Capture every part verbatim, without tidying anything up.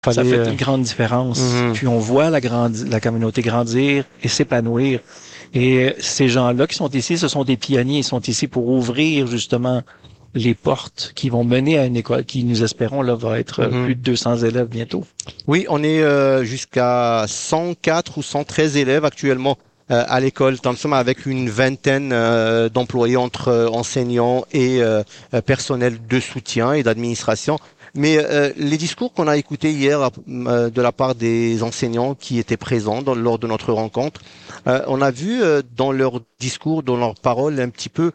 Fallait, ça fait euh... une grande différence. Mm-hmm. Puis on voit la, grandi- la communauté grandir et s'épanouir. Et ces gens-là qui sont ici, ce sont des pionniers. Ils sont ici pour ouvrir justement les portes qui vont mener à une école qui, nous espérons, là, va être Mm-hmm. plus de deux cents élèves bientôt. Oui, on est euh, jusqu'à cent quatre ou cent treize élèves actuellement euh, à l'école Thompson, avec une vingtaine euh, d'employés entre euh, enseignants et euh, personnel de soutien et d'administration. Mais euh, les discours qu'on a écoutés hier euh, de la part des enseignants qui étaient présents dans, lors de notre rencontre, euh, on a vu euh, dans leurs discours, dans leurs paroles, un petit peu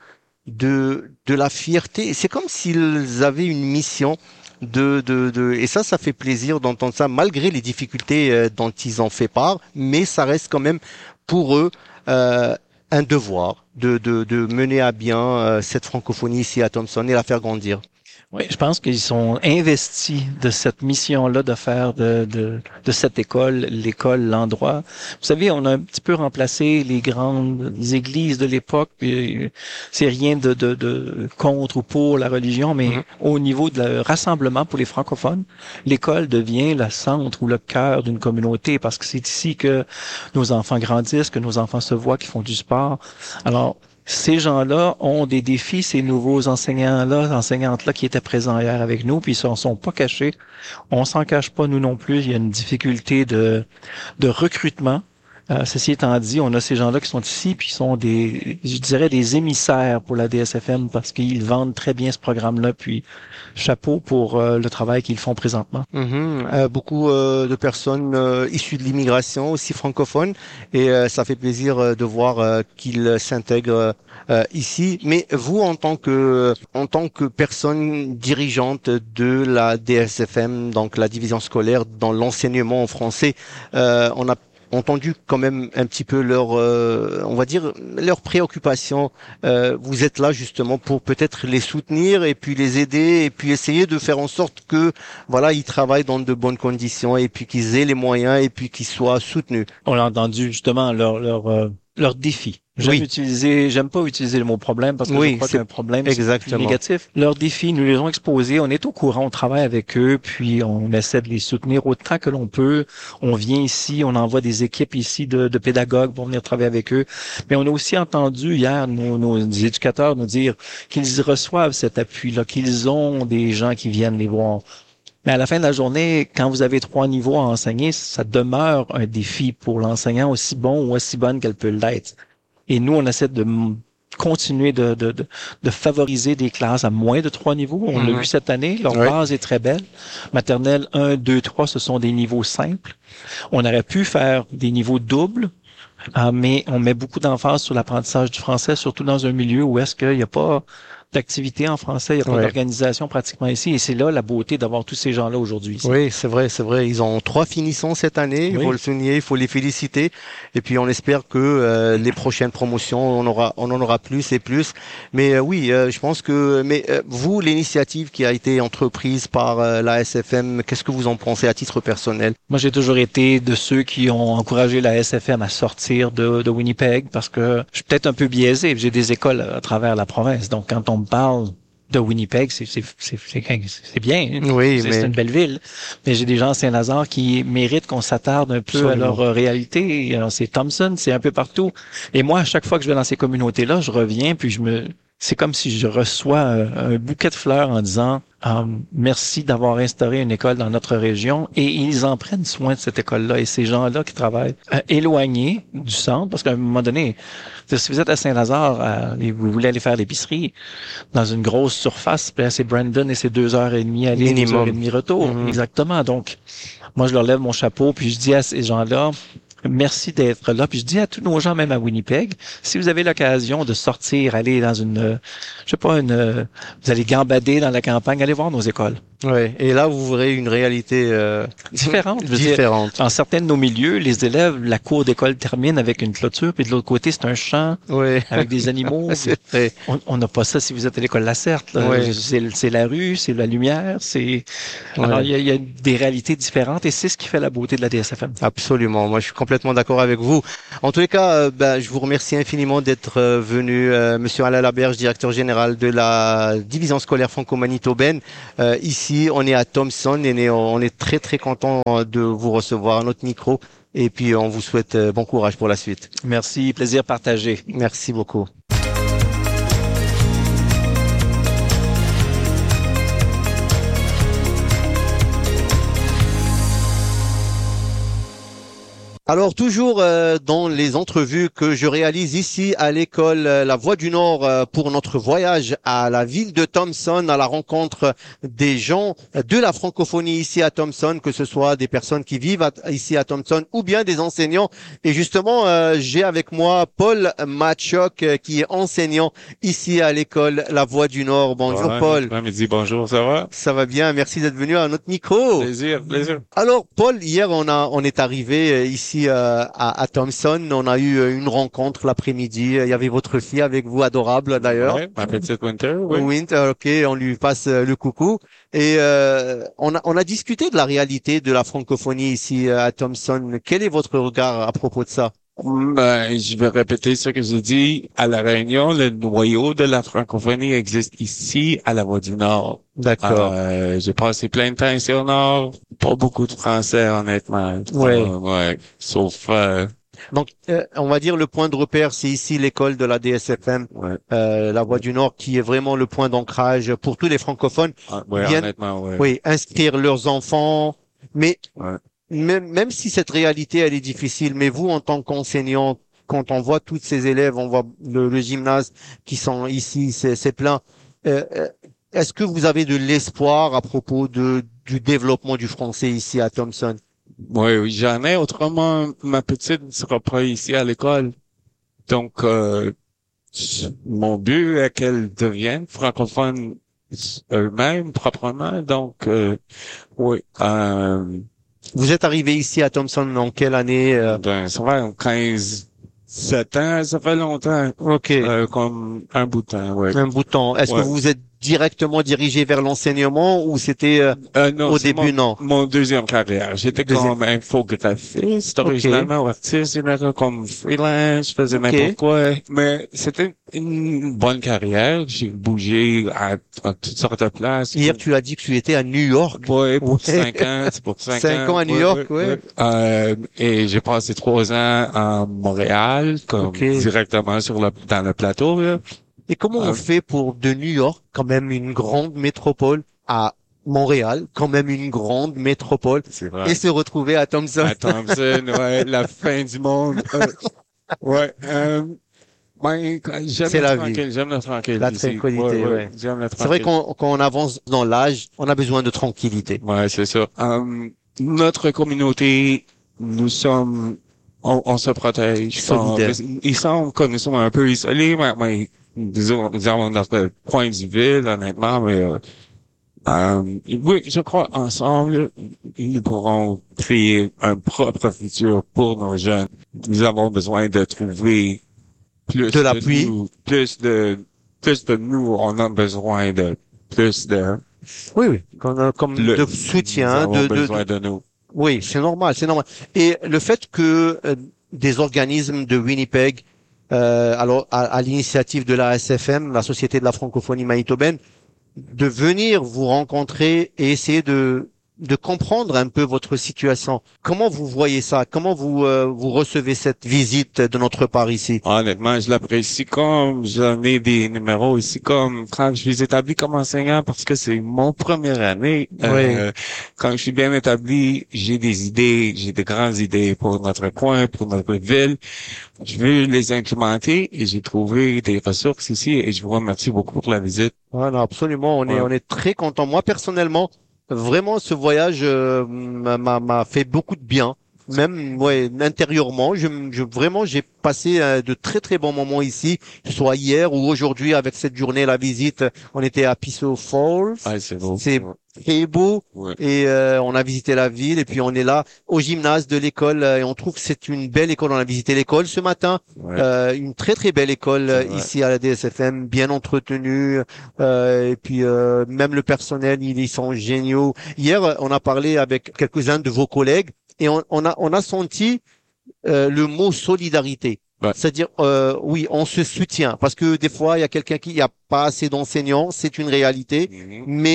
de, de la fierté. C'est comme s'ils avaient une mission de, de, de, et ça, ça fait plaisir d'entendre ça, malgré les difficultés euh, dont ils ont fait part, mais ça reste quand même pour eux euh, un devoir de, de, de mener à bien euh, cette francophonie ici à Thompson et la faire grandir. Oui, je pense qu'ils sont investis de cette mission-là de faire de, de, de cette école, l'école, l'endroit. Vous savez, on a un petit peu remplacé les grandes églises de l'époque. Puis c'est rien de, de, de contre ou pour la religion, mais mm-hmm. au niveau de le rassemblement pour les francophones, l'école devient le centre ou le cœur d'une communauté parce que c'est ici que nos enfants grandissent, que nos enfants se voient, qu'ils font du sport. Alors, ces gens-là ont des défis, ces nouveaux enseignants-là, enseignantes-là qui étaient présents hier avec nous, puis ils ne sont pas cachés. On s'en cache pas, nous non plus. Il y a une difficulté de, de recrutement. Euh, ceci étant dit, on a ces gens-là qui sont ici, puis ils sont des, je dirais, des émissaires pour la D S F M parce qu'ils vendent très bien ce programme-là. Puis chapeau pour euh, le travail qu'ils font présentement. Mm-hmm. Euh, beaucoup euh, de personnes euh, issues de l'immigration, aussi francophones, et euh, ça fait plaisir euh, de voir euh, qu'ils s'intègrent euh, ici. Mais vous, en tant que en tant que personne dirigeante de la D S F M, donc la division scolaire dans l'enseignement en français, euh, on a entendu quand même un petit peu leur, euh, on va dire, leurs préoccupations. Euh, vous êtes là justement pour peut-être les soutenir et puis les aider et puis essayer de faire en sorte que, voilà, ils travaillent dans de bonnes conditions et puis qu'ils aient les moyens et puis qu'ils soient soutenus. On a entendu justement leur leur euh, leur défi. J'aime oui. utiliser, j'aime pas utiliser le mot problème parce que oui, je crois qu'un problème c'est plus négatif. Leurs défis, nous les ont exposés, on est au courant, on travaille avec eux, puis on essaie de les soutenir autant que l'on peut. On vient ici, on envoie des équipes ici de, de pédagogues pour venir travailler avec eux. Mais on a aussi entendu hier nos, nos éducateurs nous dire qu'ils reçoivent cet appui-là, qu'ils ont des gens qui viennent les voir. Mais à la fin de la journée, quand vous avez trois niveaux à enseigner, ça demeure un défi pour l'enseignant aussi bon ou aussi bonne qu'elle peut l'être. Et nous, on essaie de continuer de, de, de, de favoriser des classes à moins de trois niveaux. On mm-hmm. l'a vu cette année. Leur oui. base est très belle. Maternelle un, deux, trois, ce sont des niveaux simples. On aurait pu faire des niveaux doubles, euh, mais on met beaucoup d'emphase sur l'apprentissage du français, surtout dans un milieu où est-ce qu'il n'y a pas d'activité en français, il n'y a pas ouais. d'organisation pratiquement ici. Et c'est là la beauté d'avoir tous ces gens-là aujourd'hui. Ici. Oui, c'est vrai, c'est vrai. Ils ont trois finissants cette année. Il oui. faut le souligner, il faut les féliciter. Et puis on espère que euh, les prochaines promotions, on aura, on en aura plus et plus. Mais euh, oui, euh, je pense que. Mais euh, vous, l'initiative qui a été entreprise par euh, la S F M, qu'est-ce que vous en pensez à titre personnel? Moi, j'ai toujours été de ceux qui ont encouragé la S F M à sortir de, de Winnipeg parce que je suis peut-être un peu biaisé. J'ai des écoles à travers la province, donc quand on me parle de Winnipeg, c'est c'est c'est c'est bien, oui, c'est mais... une belle ville. Mais j'ai des gens à Saint-Lazare qui méritent qu'on s'attarde un peu Absolument. à leur réalité. Alors, c'est Thompson, c'est un peu partout. Et moi, à chaque fois que je vais dans ces communautés-là, je reviens puis je me, c'est comme si je reçois un, un bouquet de fleurs en disant um, merci d'avoir instauré une école dans notre région, et ils en prennent soin de cette école-là. Et ces gens-là qui travaillent euh, éloignés du centre, parce qu'à un moment donné, si vous êtes à Saint-Lazare euh, et vous voulez aller faire l'épicerie dans une grosse surface, ben c'est Brandon et c'est deux heures et demie aller, Minimum. deux heures et demie retour. Mm-hmm. Exactement. Donc, moi, je leur lève mon chapeau puis je dis à ces gens-là, merci d'être là. Puis je dis à tous nos gens, même à Winnipeg, si vous avez l'occasion de sortir, aller dans une, je sais pas, une, vous allez gambader dans la campagne, allez voir nos écoles. Ouais. Et là, vous verrez une réalité euh, différente. Je veux différente. Dire, en certains de nos milieux, les élèves, la cour d'école termine avec une clôture, puis de l'autre côté, c'est un champ ouais. avec des animaux. On n'a pas ça si vous êtes à l'école Lacerte. Ouais. C'est la rue, c'est la lumière, c'est. Ouais. Alors il y, y a des réalités différentes, et c'est ce qui fait la beauté de la D S F M. Absolument. Moi, je suis complètement d'accord avec vous. En tous les cas, euh, ben, je vous remercie infiniment d'être euh, venu, euh, Monsieur Alain Laberge, directeur général de la division scolaire franco-manitobaine, euh, ici. ici. On est à Thompson et on est très très content de vous recevoir à notre micro. Et puis on vous souhaite bon courage pour la suite. Merci, plaisir partagé. Merci beaucoup. Alors toujours euh, dans les entrevues que je réalise ici à l'école euh, La Voix du Nord euh, pour notre voyage à la ville de Thompson, à la rencontre des gens de la francophonie ici à Thompson, que ce soit des personnes qui vivent à, ici à Thompson ou bien des enseignants. Et justement, euh, j'ai avec moi Paul Matchok euh, qui est enseignant ici à l'école La Voix du Nord. Bonjour ouais, Paul. Bon midi, bonjour, ça va? Ça va bien, merci d'être venu à notre micro. Plaisir, plaisir. Alors Paul, hier on a on est arrivé ici Euh, à, à Thompson, on a eu une rencontre l'après-midi. Il y avait votre fille avec vous, adorable d'ailleurs. Ouais, ma petite Winter, oui. Winter, ok, on lui passe le coucou. Et euh, on a on a discuté de la réalité de la francophonie ici à Thompson. Quel est votre regard à propos de ça? Ben, je vais répéter ce que j'ai dit. À La Réunion, le noyau de la francophonie existe ici, à la Voix du Nord. D'accord. Euh, j'ai passé plein de temps ici au Nord. Pas beaucoup de français, honnêtement. Ouais. Euh, ouais. Sauf... Euh, Donc, euh, on va dire le point de repère, c'est ici l'école de la D S F M, ouais. euh, La Voix du Nord, qui est vraiment le point d'ancrage pour tous les francophones. Ah, ouais, Viennent, honnêtement, ouais. Oui, inscrire leurs enfants, mais... Ouais. Même, même si cette réalité, elle est difficile, mais vous, en tant qu'enseignant, quand on voit tous ces élèves, on voit le, le gymnase qui sont ici, c'est plein. Euh, Est-ce que vous avez de l'espoir à propos de, du développement du français ici à Thompson? Oui, oui, j'en ai. Autrement, ma petite ne sera pas ici à l'école. Donc, euh, mon but est qu'elle devienne francophone eux-mêmes, proprement. Donc, euh, oui. Euh, Vous êtes arrivé ici à Thompson en quelle année? euh? Ben, ça fait quinze, sept ans, ça fait longtemps. Ok. Euh, comme un bout de temps, ouais. Un bout de temps. Est-ce ouais. que vous vous êtes directement dirigé vers l'enseignement ou c'était euh, euh, non, au début, mon, non? Mon deuxième carrière. J'étais Deuxième. comme infographiste, originalement, okay. artiste, j'étais comme freelance, je faisais okay. n'importe quoi. Mais c'était une bonne carrière. J'ai bougé à, à toutes sortes de places. Hier, tu as dit que tu étais à New York. Oui, pour ouais. cinq ans. C'est pour cinq, cinq ans. ans à New ouais, York, ouais. ouais. ouais. Euh, et j'ai passé trois ans à Montréal, comme okay. directement sur le, dans le plateau, là. Et comment on fait pour de New York, quand même une grande métropole, à Montréal, quand même une grande métropole, et se retrouver à Thompson? À Thompson, ouais, la fin du monde. Euh, ouais. Euh, ben, j'aime C'est la, la tranquille, j'aime la tranquillité. La tranquillité, ouais. ouais. ouais. J'aime la tranquillité. C'est vrai qu'on quand on avance dans l'âge, on a besoin de tranquillité. Ouais, c'est ça. Um, notre communauté, nous sommes, on, on se protège. Solidaire. Ils semblent que nous sommes un peu isolés, mais, mais disons, nous avons notre point de ville, honnêtement, mais euh, euh, oui, je crois ensemble, ils pourront créer un propre futur pour nos jeunes. Nous avons besoin de trouver plus de l'appui, plus de plus de nous, on a besoin de plus de oui, oui, comme, comme le, de soutien, nous avons de, besoin de, de, de nous. Oui, c'est normal, c'est normal. Et le fait que euh, des organismes de Winnipeg, euh, alors à, à l'initiative de la S F M, la Société de la francophonie manitobaine, de venir vous rencontrer et essayer de de comprendre un peu votre situation. Comment vous voyez ça? Comment vous euh, vous recevez cette visite de notre part ici? Honnêtement, je l'apprécie comme j'en ai des numéros ici comme quand je suis établi comme enseignant parce que c'est mon première année. Oui. Euh, quand je suis bien établi, j'ai des idées, j'ai de grandes idées pour notre coin, pour notre ville. Je veux les implémenter et j'ai trouvé des ressources ici et je vous remercie beaucoup pour la visite. Voilà, absolument. On ouais. est on est très content. Moi personnellement, vraiment, ce voyage euh, m'a m'a fait beaucoup de bien, même ouais intérieurement. Je, je vraiment j'ai passé euh, de très très bons moments ici, que ce soit hier ou aujourd'hui avec cette journée la visite. On était à Piso Falls. Ah, c'est beau. C'est très beau ouais. et euh, on a visité la ville et puis on est là au gymnase de l'école et on trouve que c'est une belle école. On a visité l'école ce matin, ouais. euh, une très très belle école euh, ici à la D S F M, bien entretenue euh, et puis euh, même le personnel ils, ils sont géniaux. Hier on a parlé avec quelques-uns de vos collègues et on, on a on a senti euh, le mot solidarité. Ouais. C'est-à-dire, euh, oui, on se soutient parce que des fois il y a quelqu'un qui, il y a pas assez d'enseignants, c'est une réalité, mm-hmm. mais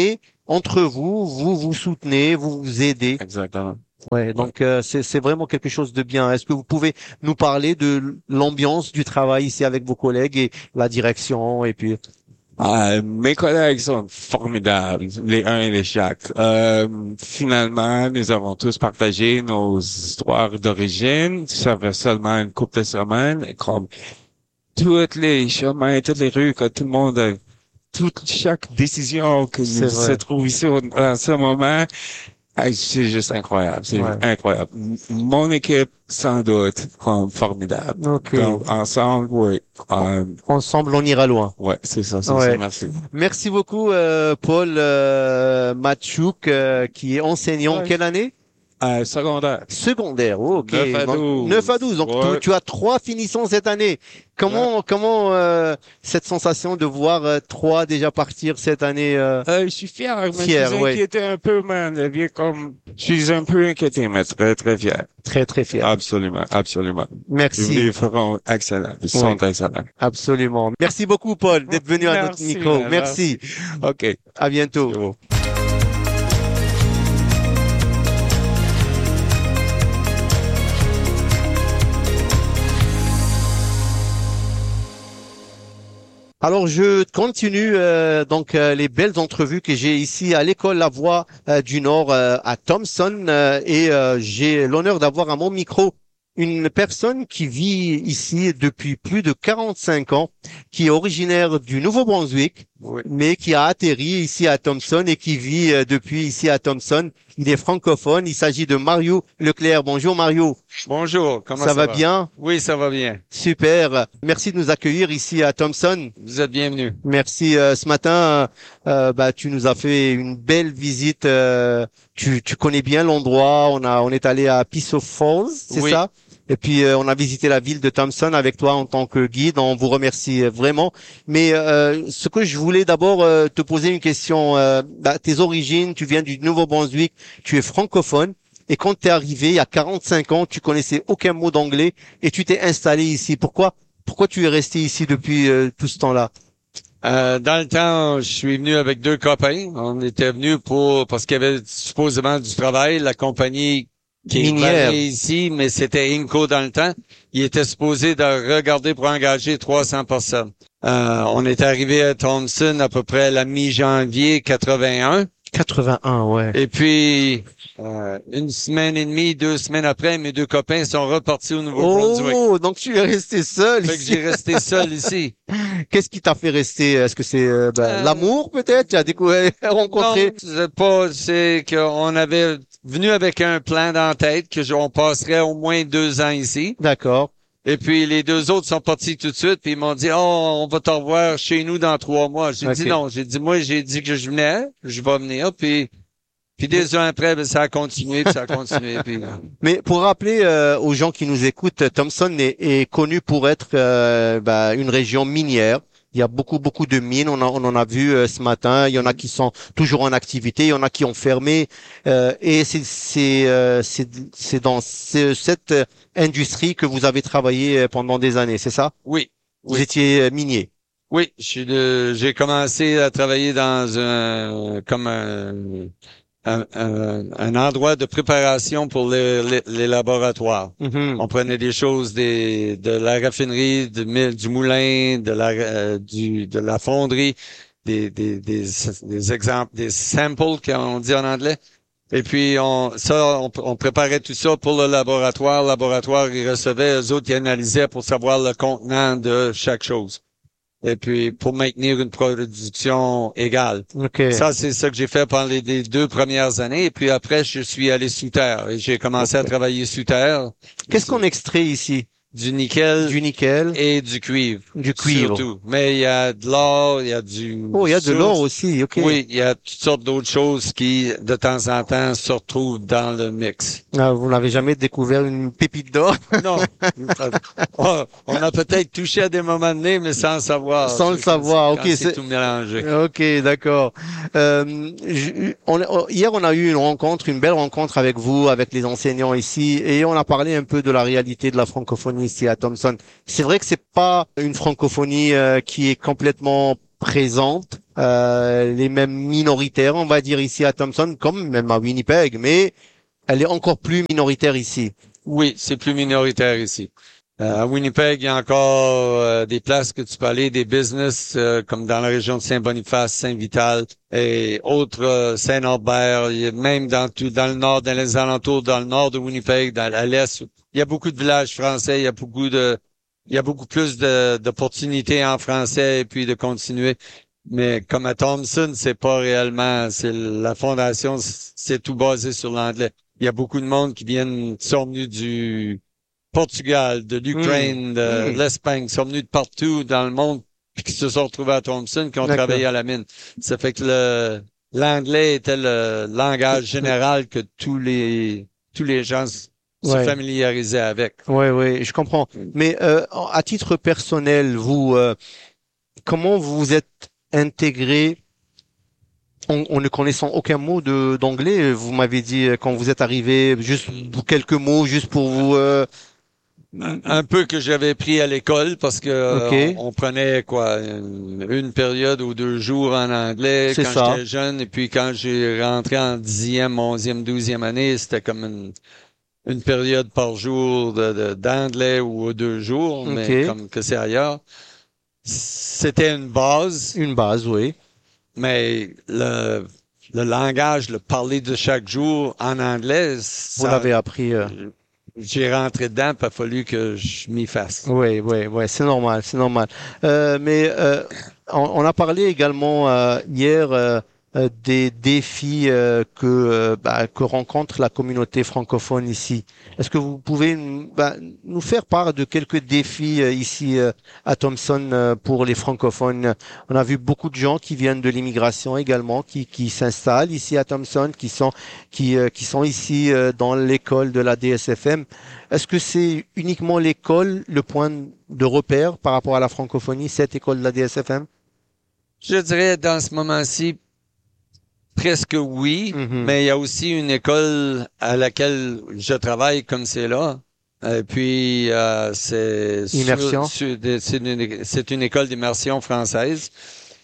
entre vous, vous vous soutenez, vous vous aidez. Exactement. Ouais, donc euh, c'est c'est vraiment quelque chose de bien. Est-ce que vous pouvez nous parler de l'ambiance du travail ici avec vos collègues et la direction et puis Euh, mes collègues sont formidables, les uns et les chaque. Euh, finalement, nous avons tous partagé nos histoires d'origine. Ça fait seulement une couple de semaines. Et comme toutes les chemins, toutes les rues, que tout le monde a, toute chaque décision que se trouve ici à ce moment, c'est juste incroyable. C'est ouais. incroyable. Mon équipe, sans doute, comme formidable. Okay. Donc, ensemble, oui. Euh, ensemble, on ira loin. Ouais, c'est ça, c'est ouais. ça. Merci. Merci beaucoup, euh, Paul euh, Matchouk, euh, qui est enseignant. Ouais. Quelle année? Euh, secondaire. Secondaire, oh, ok. neuf à douze. neuf à douze. Donc, ouais. tu, tu as trois finissants cette année. Comment, ouais. comment euh, cette sensation de voir euh, trois déjà partir cette année euh... Euh, Je suis fier. Mais fier, je suis inquiété ouais. un peu, man. Bien comme, je suis un peu inquiété, mais très, très fier. Très, très fier. Absolument, absolument. Merci. Ils feront excellent. Ils sont ouais. excellents. Absolument. Merci beaucoup, Paul, d'être venu merci, à notre micro. Man, merci. merci. OK. À bientôt. Alors je continue euh, donc euh, les belles entrevues que j'ai ici à l'école La Voix euh, du Nord euh, à Thompson euh, et euh, j'ai l'honneur d'avoir à mon micro une personne qui vit ici depuis plus de quarante-cinq ans, qui est originaire du Nouveau-Brunswick, oui. mais qui a atterri ici à Thompson et qui vit euh, depuis ici à Thompson. Il est francophone. Il s'agit de Mario Leclerc. Bonjour Mario. Bonjour. Comment ça, ça va, va bien? Oui, ça va bien. Super. Merci de nous accueillir ici à Thompson. Vous êtes bienvenue. Merci. Euh, ce matin, euh, bah, tu nous as fait une belle visite. Euh, tu, tu connais bien l'endroit. On a, on est allé à Piso Falls, c'est oui. ça? Et puis euh, on a visité la ville de Thompson avec toi en tant que guide. On vous remercie vraiment. Mais euh, ce que je voulais d'abord euh, te poser une question. Euh, bah, tes origines, tu viens du Nouveau-Brunswick, tu es francophone. Et quand tu es arrivé il y a quarante-cinq ans, tu connaissais aucun mot d'anglais et tu t'es installé ici. Pourquoi Pourquoi tu es resté ici depuis euh, tout ce temps-là? Euh, dans le temps, je suis venu avec deux copains. On était venus pour parce qu'il y avait supposément du travail. La compagnie qui est ici, mais c'était Inco dans le temps. Il était supposé de regarder pour engager trois cents personnes. Euh, on est arrivé à Thompson à peu près la mi-janvier quatre-vingt-un. quatre-vingt-un, ouais. Et puis, euh, une semaine et demie, deux semaines après, mes deux copains sont repartis au Nouveau-Brunswick. Oh, donc tu es resté seul fait ici. que j'ai resté seul ici. Qu'est-ce qui t'a fait rester? Est-ce que c'est euh, ben, euh, l'amour peut-être? Tu as découvert, rencontré? Non, c'est pas, c'est qu'on avait venu avec un plan dans la tête que on passerait au moins deux ans ici. D'accord. Et puis les deux autres sont partis tout de suite, puis ils m'ont dit, oh, on va te revoir chez nous dans trois mois. J'ai okay. dit non, j'ai dit moi, j'ai dit que je venais, je vais venir, puis puis des ans après, ben, ça a continué, puis ça a continué. Puis, mais pour rappeler euh, aux gens qui nous écoutent, Thompson est, est connu pour être euh, bah, une région minière. Il y a beaucoup, beaucoup de mines. On, a, on en a vu euh, ce matin. Il y en a qui sont toujours en activité. Il y en a qui ont fermé. Euh, et c'est, c'est, euh, c'est, c'est dans ce, cette industrie que vous avez travaillé pendant des années, c'est ça? Oui. Vous oui. étiez minier. Oui, je suis de, j'ai commencé à travailler dans un, comme un, un, un, un endroit de préparation pour les, les, les laboratoires. Mm-hmm. On prenait des choses des, de la raffinerie, du, du moulin, de la, euh, du, de la fonderie, des, des, des, des exemples, des samples qu'on dit en anglais. Et puis, on, ça, on, on préparait tout ça pour le laboratoire. Le laboratoire, ils recevaient, eux autres, ils analysaient pour savoir le contenant de chaque chose. Et puis, pour maintenir une production égale. Okay. Ça, c'est ça que j'ai fait pendant les, les deux premières années. Et puis après, je suis allé sous terre. Et j'ai commencé okay. à travailler sous terre. Qu'est-ce qu'on extrait ici? Du nickel. Du nickel. Et du cuivre. Du cuivre. Surtout. Mais il y a de l'or, il y a du... Oh, il y a de l'or aussi, ok. Oui, il y a toutes sortes d'autres choses qui, de temps en temps, se retrouvent dans le mix. Ah, vous n'avez jamais découvert une pépite d'or? Non. on, on a peut-être touché à des moments donnés, mais sans le savoir. Sans le savoir, ok. C'est, c'est tout mélangé. Ok, d'accord. Euh, je, on, hier, on a eu une rencontre, une belle rencontre avec vous, avec les enseignants ici, et on a parlé un peu de la réalité de la francophonie ici à Thompson. C'est vrai que c'est pas une francophonie euh, qui est complètement présente euh, les mêmes minoritaires, on va dire ici à Thompson, comme même à Winnipeg, mais elle est encore plus minoritaire ici. Oui, c'est plus minoritaire ici. Euh, à Winnipeg, il y a encore euh, des places que tu peux aller, des business euh, comme dans la région de Saint-Boniface, Saint-Vital et autres, euh, Saint-Norbert, même dans tout, dans le nord, dans les alentours, dans le nord de Winnipeg, dans à l'est. Il y a beaucoup de villages français, il y a beaucoup de, il y a beaucoup plus de, d'opportunités en français et puis de continuer. Mais comme à Thompson, c'est pas réellement, c'est la fondation, c'est tout basé sur l'anglais. Il y a beaucoup de monde qui viennent, qui sont venus du Portugal, de l'Ukraine, mmh. de mmh. l'Espagne, qui sont venus de partout dans le monde, puis qui se sont retrouvés à Thompson, qui ont D'accord. travaillé à la mine. Ça fait que le, l'anglais était le langage général que tous les, tous les gens se ouais. familiarisaient avec. Oui, oui, je comprends. Mais euh, à titre personnel, vous, euh, comment vous vous êtes intégré en, en ne connaissant aucun mot de d'anglais? Vous m'avez dit quand vous êtes arrivé, juste pour quelques mots, juste pour vous. Euh... Un peu que j'avais pris à l'école parce que okay. on, on prenait quoi une, une période ou deux jours en anglais C'est quand ça. j'étais jeune et puis quand j'ai rentré en dixième, onzième, douzième année, c'était comme une une période par jour de, de d'anglais ou deux jours, okay. mais comme que c'est ailleurs. C'était une base. Une base, oui. Mais le, le langage, le parler de chaque jour en anglais, vous l'avez appris. Euh... J'ai rentré dedans, il a fallu que je m'y fasse. Oui, oui, oui, c'est normal, c'est normal. Euh, mais euh, on, on a parlé également euh, hier euh, euh, des défis euh, que euh, bah, que rencontre la communauté francophone ici. Est-ce que vous pouvez bah, nous faire part de quelques défis euh, ici euh, à Thompson euh, pour les francophones? On a vu beaucoup de gens qui viennent de l'immigration également, qui qui s'installent ici à Thompson, qui sont qui euh, qui sont ici euh, dans l'école de la D S F M. Est-ce que c'est uniquement l'école le point de repère par rapport à la francophonie, cette école de la D S F M? Je dirais dans ce moment-ci presque oui, mm-hmm. mais il y a aussi une école à laquelle je travaille comme c'est là. Et puis euh, c'est immersion. Sur, sur, c'est, une, c'est une école d'immersion française.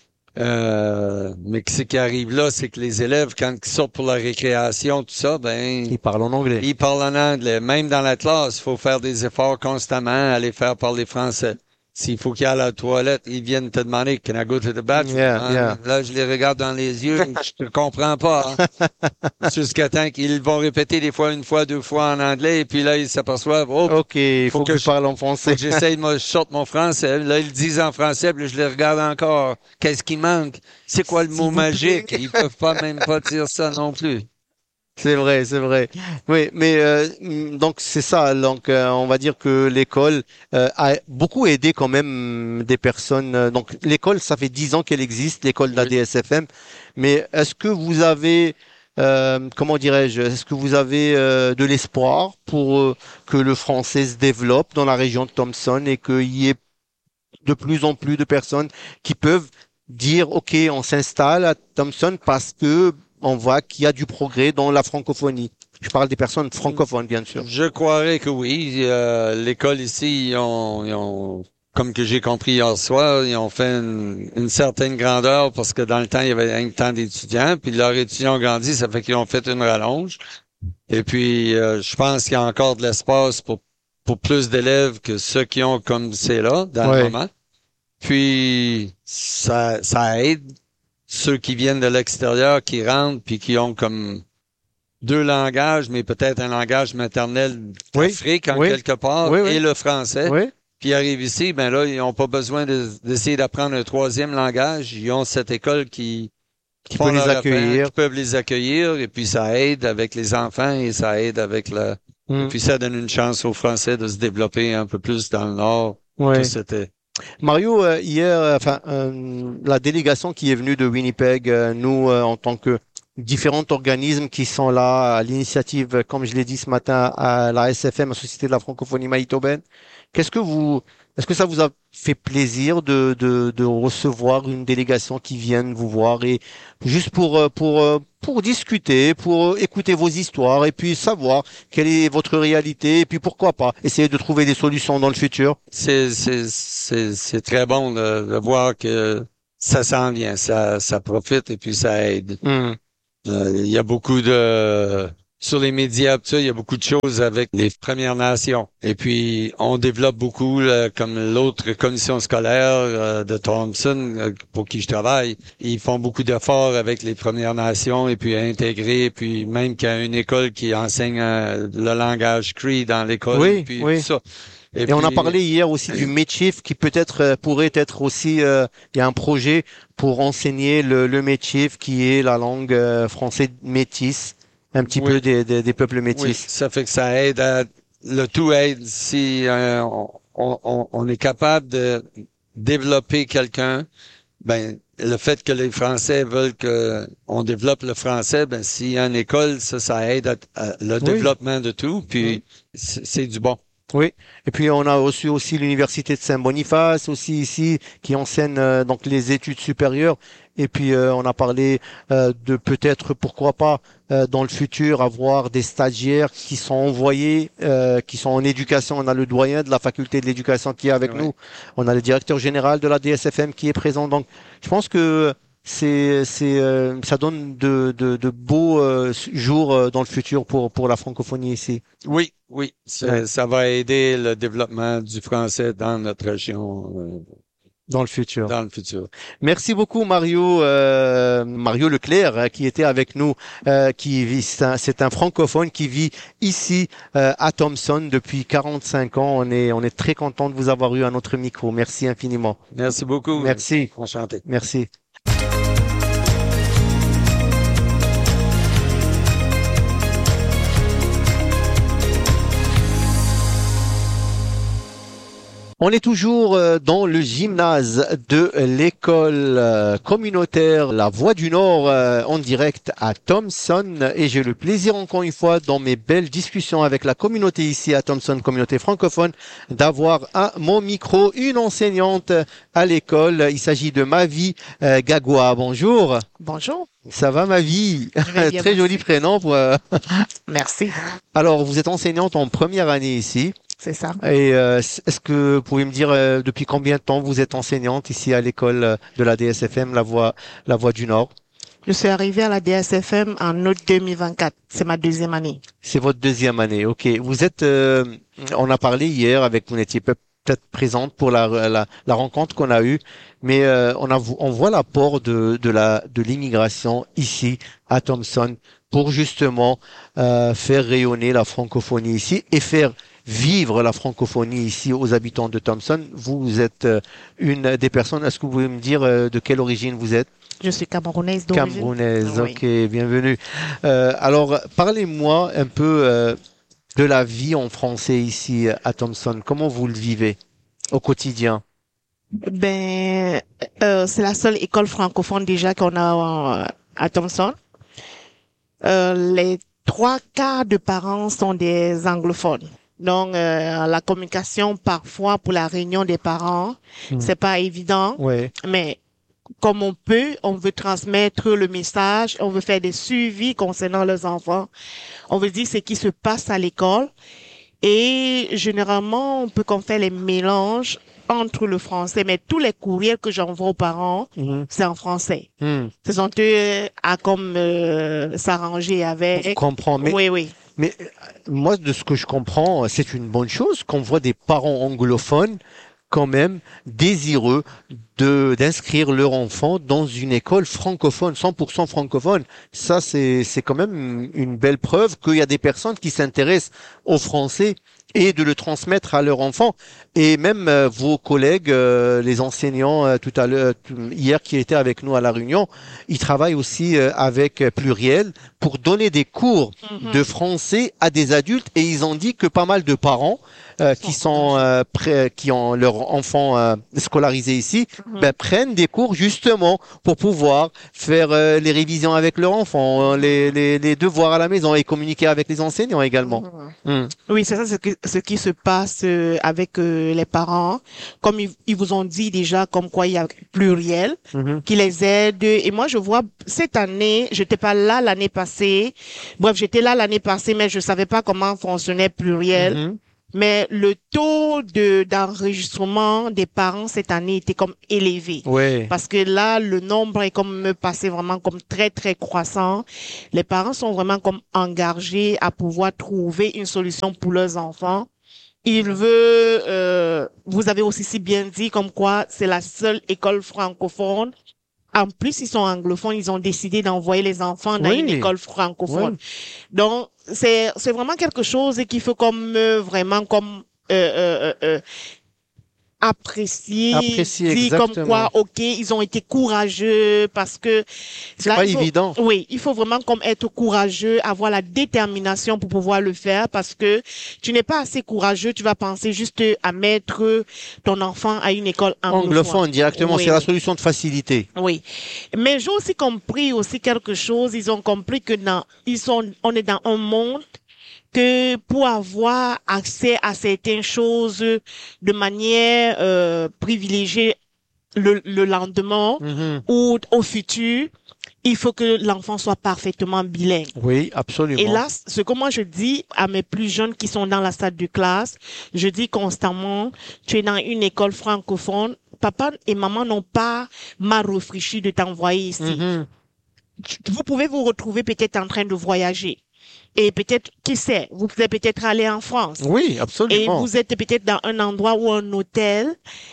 Euh, mais ce qui arrive là, c'est que les élèves, quand ils sortent pour la récréation, tout ça, ben ils parlent en anglais. Ils parlent en anglais. Même dans la classe, il faut faire des efforts constamment, aller faire parler français. S'il faut qu'ils aillent à la toilette, ils viennent te demander, can I go to the bathroom? Yeah, hein? yeah. Là, je les regarde dans les yeux, je ne comprends pas. Hein? Jusqu'à temps qu'ils vont répéter des fois, une fois, deux fois en anglais, et puis là, ils s'aperçoivent, oh, OK, il faut, faut que, que je parle en français. Faut que j'essaye de me sortir mon français. Là, ils disent en français, puis je les regarde encore. Qu'est-ce qui manque? C'est quoi le mot magique? Ils peuvent pas même pas dire ça non plus. C'est vrai, c'est vrai. Oui, mais euh, donc c'est ça. Donc euh, on va dire que l'école euh, a beaucoup aidé quand même des personnes. Donc l'école, ça fait dix ans qu'elle existe, l'école de la D S F M. Mais est-ce que vous avez, euh, comment dirais-je, est-ce que vous avez euh, de l'espoir pour euh, que le français se développe dans la région de Thompson et qu'il y ait de plus en plus de personnes qui peuvent dire, OK, on s'installe à Thompson parce que on voit qu'il y a du progrès dans la francophonie. Je parle des personnes francophones, bien sûr. Je croirais que oui. Euh, l'école ici, ils ont, ils ont, comme que j'ai compris hier soir, ils ont fait une, une certaine grandeur parce que dans le temps, il y avait un temps d'étudiants, puis leurs étudiants ont grandi, ça fait qu'ils ont fait une rallonge. Et puis, euh, je pense qu'il y a encore de l'espace pour, pour plus d'élèves que ceux qui ont comme c'est là, dans ouais. le moment. Puis, ça, ça aide. Ceux qui viennent de l'extérieur, qui rentrent, puis qui ont comme deux langages, mais peut-être un langage maternel oui, afrique en oui, quelque part, oui, et oui. le français. Oui. Puis ils arrivent ici, ben là, ils n'ont pas besoin de, d'essayer d'apprendre un troisième langage. Ils ont cette école qui, qui peut les accueillir, affaire, qui peuvent les accueillir, et puis ça aide avec les enfants et ça aide avec la. Mm. Et puis ça donne une chance aux Français de se développer un peu plus dans le Nord oui. que c'était. Mario, euh, hier, euh, enfin, euh, la délégation qui est venue de Winnipeg, euh, nous, euh, en tant que différents organismes qui sont là à l'initiative, comme je l'ai dit ce matin, à la S F M, la Société de la francophonie manitobaine, qu'est-ce que vous, est-ce que ça vous a fait plaisir de, de, de recevoir une délégation qui vienne vous voir et juste pour, pour, pour discuter, pour écouter vos histoires et puis savoir quelle est votre réalité et puis pourquoi pas essayer de trouver des solutions dans le futur? C'est, c'est, c'est, c'est très bon de, de voir que ça s'en vient, ça, ça profite et puis ça aide. Mm. Euh, il y a beaucoup de... Sur les médias, il y a beaucoup de choses avec les Premières Nations. Et puis, on développe beaucoup, là, comme l'autre commission scolaire euh, de Thompson, euh, pour qui je travaille. Ils font beaucoup d'efforts avec les Premières Nations et puis intégrer, et puis même qu'il y a une école qui enseigne euh, le langage Cree dans l'école. Oui, et puis, oui. Tout ça. Et, et puis, on a parlé hier aussi du Métis qui peut-être euh, pourrait être aussi, euh, il y a un projet pour enseigner le, le Métis qui est la langue euh, française métisse. Un petit oui. peu des, des, des peuples métis. Oui, ça fait que ça aide à, le tout aide si euh, on, on, on est capable de développer quelqu'un, ben, le fait que les Français veulent que on développe le français, ben, s'il y a une école, ça, ça aide à, à le oui. développement de tout, puis oui. c'est du bon. Oui, et puis on a reçu aussi l'université de Saint-Boniface aussi ici qui enseigne euh, donc les études supérieures. Et puis euh, on a parlé euh, de peut-être pourquoi pas euh, dans le futur avoir des stagiaires qui sont envoyés, euh, qui sont en éducation. On a le doyen de la faculté de l'éducation qui est avec oui. nous. On a le directeur général de la D S F M qui est présent. Donc je pense que c'est c'est euh, ça donne de de, de beaux euh, jours euh, dans le futur pour pour la francophonie ici. Oui, oui, ça, ça va aider le développement du français dans notre région. Euh, dans le futur. Dans le futur. Merci beaucoup Mario euh, Mario Leclerc hein, qui était avec nous, euh, qui vit c'est un, c'est un francophone qui vit ici euh, à Thompson depuis quarante-cinq ans. On est on est très content de vous avoir eu à notre micro. Merci infiniment. Merci beaucoup. Merci. Enchanté. Merci. On est toujours dans le gymnase de l'école communautaire La Voix du Nord en direct à Thompson et j'ai le plaisir encore une fois dans mes belles discussions avec la communauté ici à Thompson, communauté francophone, d'avoir à mon micro une enseignante à l'école. Il s'agit de Mavi Gagua. Bonjour. Bonjour. Ça va Mavi? Très merci. Joli prénom. Pour... Merci. Alors vous êtes enseignante en première année ici. C'est ça. Et euh, est-ce que vous pouvez me dire euh, depuis combien de temps vous êtes enseignante ici à l'école de la D S F M, la Voix, la Voix du Nord? Je suis arrivée à la D S F M en août deux mille vingt-quatre. C'est ma deuxième année. C'est votre deuxième année, ok. Vous êtes, euh, on a parlé hier avec, vous n'étiez peut-être présente pour la, la, la rencontre qu'on a eue, mais euh, on, a, on voit l'apport de, de la de l'immigration ici à Thompson pour justement euh, faire rayonner la francophonie ici et faire vivre la francophonie ici aux habitants de Thompson. Vous êtes euh, une des personnes, est-ce que vous pouvez me dire euh, de quelle origine vous êtes? Je suis camerounaise d'origine. Camerounaise, oui. Ok, bienvenue. Euh, alors, parlez-moi un peu euh, de la vie en français ici à Thompson. Comment vous le vivez au quotidien? Ben, euh, c'est la seule école francophone déjà qu'on a euh, à Thompson. Euh, les trois quarts de parents sont des anglophones. Donc euh, la communication parfois pour la réunion des parents, mmh. c'est pas évident. Ouais. Mais comme on peut, on veut transmettre le message, on veut faire des suivis concernant les enfants. On veut dire ce qui se passe à l'école. Et généralement, on peut qu'on fait les mélanges entre le français, mais tous les courriels que j'envoie aux parents, mmh. c'est en français. Mmh. Ce sont eux à comme euh, s'arranger avec. Je comprends, mais oui, oui. Mais moi, de ce que je comprends, c'est une bonne chose qu'on voit des parents anglophones quand même désireux de d'inscrire leur enfant dans une école francophone, cent pour cent francophone. Ça, c'est c'est quand même une belle preuve qu'il y a des personnes qui s'intéressent au français et de le transmettre à leur enfant. Et même euh, vos collègues, euh, les enseignants euh, tout à l'heure, hier qui étaient avec nous à la réunion, ils travaillent aussi euh, avec Pluriel pour donner des cours mm-hmm. de français à des adultes. Et ils ont dit que pas mal de parents euh, qui sont euh, prêts, qui ont leurs enfants euh, scolarisés ici, mm-hmm. ben, prennent des cours justement pour pouvoir faire euh, les révisions avec leurs enfants, euh, les, les, les devoirs à la maison et communiquer avec les enseignants également. Mm-hmm. Mm. Oui, c'est ça, c'est que ce qui se passe euh, avec euh, les parents, comme ils, ils vous ont dit déjà, comme quoi il y a Pluriel mm-hmm. qui les aide. Et moi, je vois cette année, j'étais pas là l'année passée. Bref, j'étais là l'année passée, mais je savais pas comment fonctionnait Pluriel. Mm-hmm. Mais le taux de d'enregistrement des parents cette année était comme élevé. Oui. Parce que là, le nombre est comme passé vraiment comme très, très croissant. Les parents sont vraiment comme engagés à pouvoir trouver une solution pour leurs enfants. Il veut, euh, vous avez aussi si bien dit comme quoi c'est la seule école francophone. En plus, ils sont anglophones, ils ont décidé d'envoyer les enfants dans oui. une école francophone. Oui. Donc, c'est c'est vraiment quelque chose qu'il faut comme euh, vraiment comme euh, euh, euh, apprécier, apprécier dire exactement. Comme quoi, ok, ils ont été courageux parce que c'est pas faut, évident. Oui, il faut vraiment comme être courageux, avoir la détermination pour pouvoir le faire parce que tu n'es pas assez courageux, tu vas penser juste à mettre ton enfant à une école anglophone. Anglophone directement, oui, c'est oui. la solution de facilité. Oui, mais j'ai aussi compris aussi quelque chose. Ils ont compris que dans, ils sont, on est dans un monde que pour avoir accès à certaines choses de manière euh, privilégiée le, le lendemain mm-hmm. ou au futur, il faut que l'enfant soit parfaitement bilingue. Oui, absolument. Et là, ce que moi je dis à mes plus jeunes qui sont dans la salle de classe, je dis constamment, tu es dans une école francophone, papa et maman n'ont pas mal réfléchi de t'envoyer ici. Mm-hmm. Vous pouvez vous retrouver peut-être en train de voyager. Et peut-être, qui sait, vous pouvez peut-être aller en France. Oui, absolument. Et vous êtes peut-être dans un endroit ou un hôtel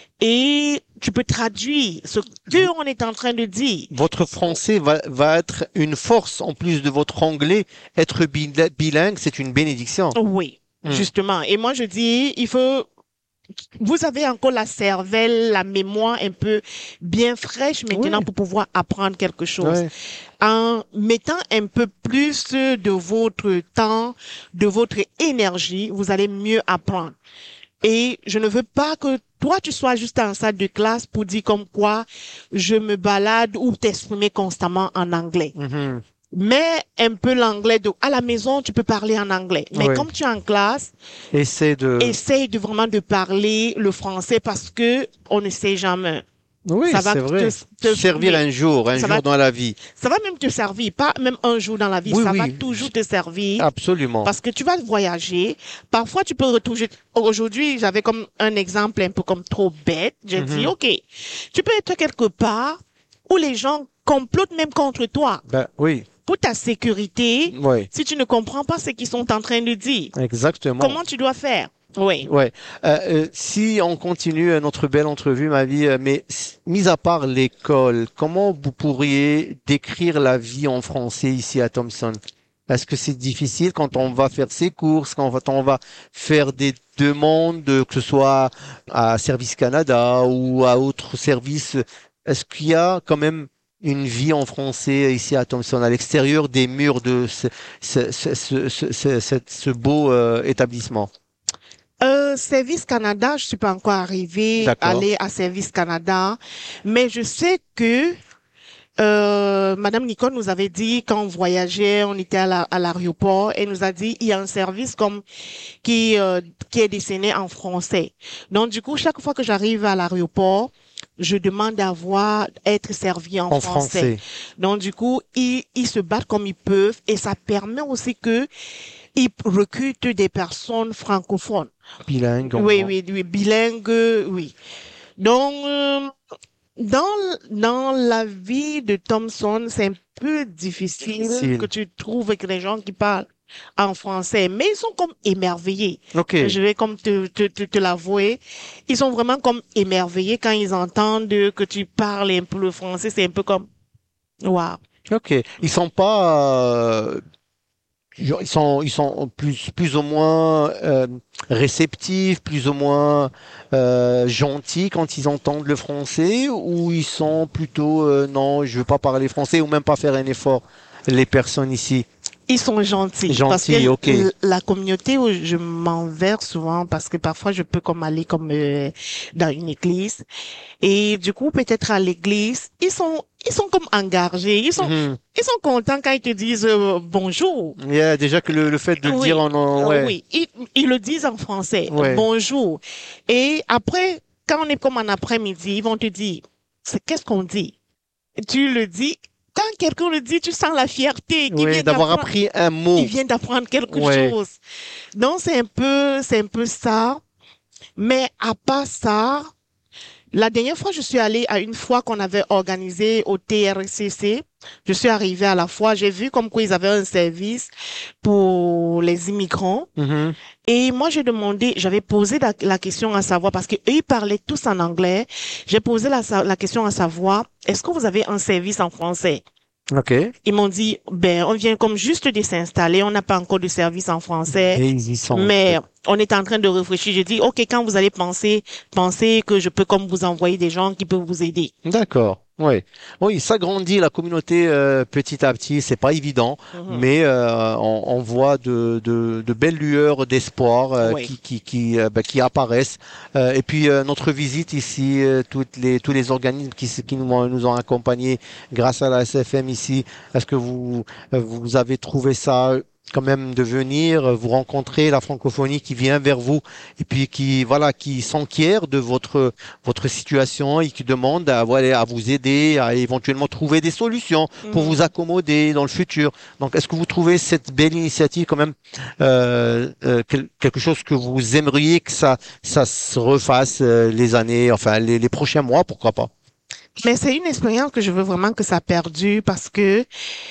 et tu peux traduire ce qu'on est en train de dire. Votre français va, va être une force en plus de votre anglais. Être bilingue, c'est une bénédiction. Oui, hum. justement. Et moi, je dis, il faut... Vous avez encore la cervelle, la mémoire un peu bien fraîche maintenant oui. pour pouvoir apprendre quelque chose. Oui. En mettant un peu plus de votre temps, de votre énergie, vous allez mieux apprendre. Et je ne veux pas que toi, tu sois juste en salle de classe pour dire comme quoi je me balade ou t'exprimer constamment en anglais. Mm-hmm. Mais un peu l'anglais de à la maison, tu peux parler en anglais. Mais oui. comme tu es en classe, essaie de essaye de vraiment de parler le français parce que on ne sait jamais. Oui, c'est vrai. Te, te servir mais, un jour, un jour va, dans la vie. Ça va même te servir, pas même un jour dans la vie, oui, ça oui. va toujours te servir. Absolument. Parce que tu vas voyager. Parfois, tu peux retrouver. Aujourd'hui, j'avais comme un exemple un peu comme trop bête. J'ai mm-hmm. dit, ok, tu peux être quelque part où les gens complotent même contre toi. Ben oui. Pour ta sécurité, oui. si tu ne comprends pas ce qu'ils sont en train de dire. Exactement. Comment tu dois faire? Oui. Ouais. Euh, euh, si on continue notre belle entrevue, ma vie, euh, mais mis à part l'école, comment vous pourriez décrire la vie en français ici à Thompson? Est-ce que c'est difficile quand on va faire ses courses, quand on va faire des demandes, que ce soit à Service Canada ou à autres services? Est-ce qu'il y a quand même une vie en français ici à Thompson, à l'extérieur des murs de ce, ce, ce, ce, ce, ce, ce beau euh, établissement? Euh, Service Canada, je suis pas encore arrivée à aller à Service Canada, mais je sais que euh, Madame Nicole nous avait dit quand on voyageait, on était à, la, à l'aéroport, elle nous a dit il y a un service comme qui euh, qui est dessiné en français. Donc du coup, chaque fois que j'arrive à l'aéroport, je demande à voir être servi en, en français. français. Donc du coup, ils ils se battent comme ils peuvent et ça permet aussi que ils recrutent des personnes francophones. Bilingues. Oui, oui, oui, bilingues, oui. Donc, euh, dans, dans la vie de Thompson, c'est un peu difficile S'il. que tu trouves que les gens qui parlent en français, mais ils sont comme émerveillés. Okay. Je vais comme te, te, te, te l'avouer. Ils sont vraiment comme émerveillés quand ils entendent que tu parles un peu le français. C'est un peu comme, waouh. Ok. Ils sont pas, euh... Ils sont, ils sont plus, plus ou moins euh, réceptifs, plus ou moins euh, gentils quand ils entendent le français, ou ils sont plutôt euh, non, je veux pas parler français ou même pas faire un effort. Les personnes ici. Ils sont gentils. Gentils, parce que ok. La communauté où je m'en vais souvent, parce que parfois je peux comme aller comme euh, dans une église, et du coup peut-être à l'église, ils sont ils sont comme engagés, ils sont mm-hmm. ils sont contents quand ils te disent euh, bonjour. Il y a déjà que le, le fait de oui. le dire en, en ouais. Oui, ils, ils le disent en français. Ouais. Bonjour. Et après, quand on est comme en après-midi, ils vont te dire, c'est qu'est-ce qu'on dit? Tu le dis quand quelqu'un le dit, tu sens la fierté. Oui, d'avoir appris un mot. Il vient d'apprendre quelque ouais. chose. Donc, c'est un peu, c'est un peu ça. Mais à part ça, la dernière fois, je suis allée à une fois qu'on avait organisé au T R C C. Je suis arrivée à la fois, j'ai vu comme quoi ils avaient un service pour les immigrants. Mm-hmm. Et moi, j'ai demandé, j'avais posé la, la question à savoir, parce qu'eux, ils parlaient tous en anglais. J'ai posé la, la question à savoir, est-ce que vous avez un service en français? Ok. Ils m'ont dit, ben, on vient comme juste de s'installer, on n'a pas encore de service en français. Et ils y sont. Mais on est en train de réfléchir. J'ai dit, ok, quand vous allez penser, pensez que je peux comme vous envoyer des gens qui peuvent vous aider. D'accord. Oui, oui, ça grandit la communauté euh, petit à petit. C'est pas évident, mm-hmm. mais euh, on, on voit de, de, de belles lueurs d'espoir euh, oui. qui qui qui, euh, bah, qui apparaissent. Euh, et puis euh, notre visite ici, euh, toutes les tous les organismes qui qui nous, nous ont accompagnés grâce à la S F M ici. Est-ce que vous vous avez trouvé ça quand même de venir vous rencontrer la francophonie qui vient vers vous et puis qui voilà qui s'enquiert de votre votre situation et qui demande à voilà à vous aider à éventuellement trouver des solutions pour mmh. vous accommoder dans le futur. Donc est-ce que vous trouvez cette belle initiative quand même euh, euh, quelque chose que vous aimeriez que ça ça se refasse euh, les années enfin les, les prochains mois, pourquoi pas? Mais c'est une expérience que je veux vraiment que ça perdure parce que